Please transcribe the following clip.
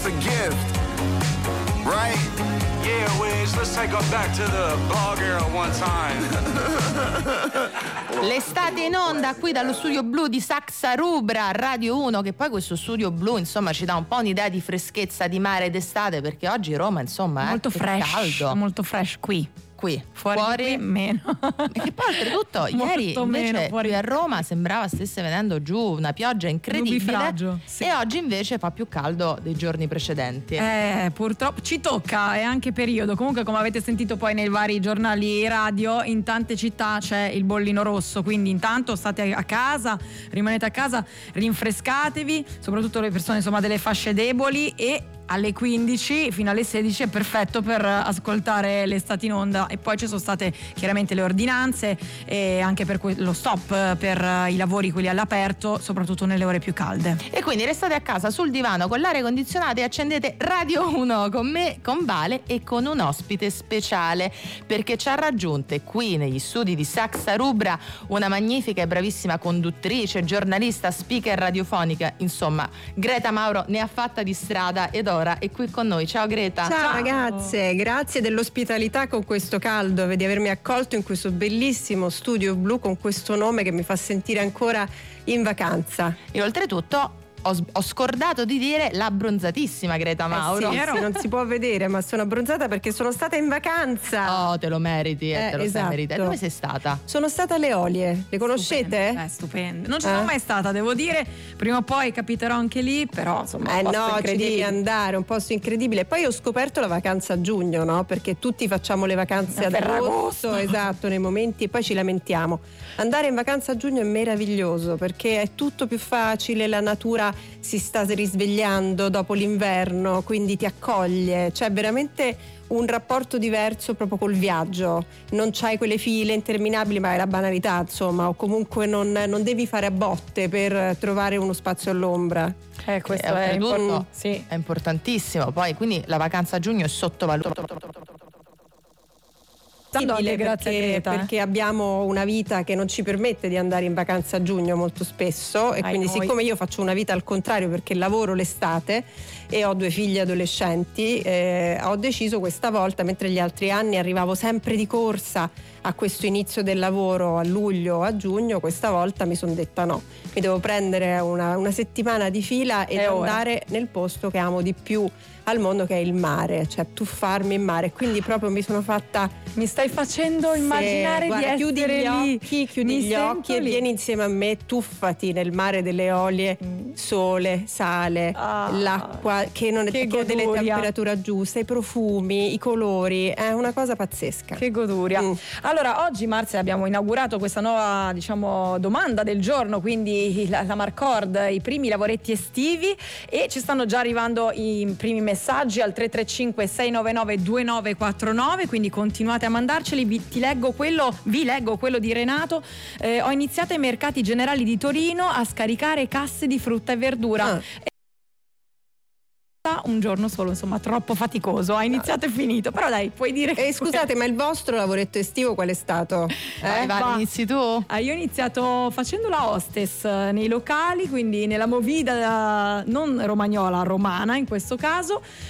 a gift, right? Yeah, Wiz, let's take her back to the blog era one time. L'estate in onda qui dallo studio blu di Saxa Rubra, Radio 1, che poi questo studio blu insomma ci dà un po' un'idea di freschezza di mare d'estate, perché oggi Roma insomma molto fresh, caldo. Molto fresh qui. Fuori qui, meno. E poi oltretutto ieri invece fuori. qui a Roma sembrava stesse venendo giù una pioggia incredibile, sì. E oggi invece fa più caldo dei giorni precedenti. Purtroppo ci tocca, è anche periodo. Comunque, come avete sentito poi nei vari giornali radio, in tante città c'è il bollino rosso, quindi intanto state a casa, rimanete a casa, rinfrescatevi, soprattutto le persone insomma delle fasce deboli, e alle 15 fino alle 16 è perfetto per ascoltare l'estate in onda. E poi ci sono state chiaramente le ordinanze e anche per lo stop per i lavori, quelli all'aperto, soprattutto nelle ore più calde. E quindi restate a casa sul divano con l'aria condizionata e accendete Radio 1 con me, con Vale e con un ospite speciale, perché ci ha raggiunte qui negli studi di Saxa Rubra una magnifica e bravissima conduttrice, giornalista, speaker radiofonica, insomma Greta Mauro ne ha fatta di strada ed ora è qui con noi. Ciao Greta. Ciao ragazze, grazie dell'ospitalità con questo caldo, di avermi accolto in questo bellissimo studio blu con questo nome che mi fa sentire ancora in vacanza. E oltretutto ho scordato di dire l'abbronzatissima Greta Mauro. Sì, non si può vedere, ma sono abbronzata perché sono stata in vacanza. Oh, te lo meriti, te lo esatto. sei meritato. Dove sei stata? Sono stata alle Eolie, le conoscete? Stupendo. Non ci sono mai stata, devo dire, prima o poi capiterò anche lì, però insomma ci devi andare, un posto incredibile. Poi ho scoperto la vacanza a giugno, no? Perché tutti facciamo le vacanze ad agosto, esatto, nei momenti, e poi ci lamentiamo. Andare in vacanza a giugno è meraviglioso perché è tutto più facile, la natura si sta risvegliando dopo l'inverno, quindi ti accoglie, c'è veramente un rapporto diverso proprio col viaggio, non c'hai quelle file interminabili, ma è la banalità insomma, o comunque non devi fare a botte per trovare uno spazio all'ombra. Questo è importantissimo. Poi quindi la vacanza a giugno è sottovalutata. Perché abbiamo una vita che non ci permette di andare in vacanza a giugno molto spesso, e quindi siccome io faccio una vita al contrario perché lavoro l'estate e ho 2 figli adolescenti, ho deciso questa volta, mentre gli altri anni arrivavo sempre di corsa a questo inizio del lavoro a luglio o a giugno, questa volta mi sono detta no, mi devo prendere una settimana di fila ed andare nel posto che amo di più al mondo, che è il mare, cioè tuffarmi in mare. Quindi proprio mi sono fatta, mi stai facendo immaginare guarda, di essere lì. chiudi gli occhi e vieni insieme a me, tuffati nel mare delle Eolie, sole, sale, l'acqua che ha delle temperature giuste, i profumi, i colori, è una cosa pazzesca. Che goduria. Allora, oggi Marzia abbiamo inaugurato questa nuova, domanda del giorno, quindi la Marcord, i primi lavoretti estivi, e ci stanno già arrivando i primi messaggi al 335 699 2949, quindi continuate a mandarceli. Vi leggo quello di Renato. Ho iniziato ai mercati generali di Torino a scaricare casse di frutta e verdura. Un giorno solo, insomma, troppo faticoso, ha iniziato e finito, però dai, puoi dire che scusate, ma il vostro lavoretto estivo qual è stato? Inizi tu? Io ho iniziato facendo la hostess nei locali, quindi nella movida non romagnola, romana in questo caso,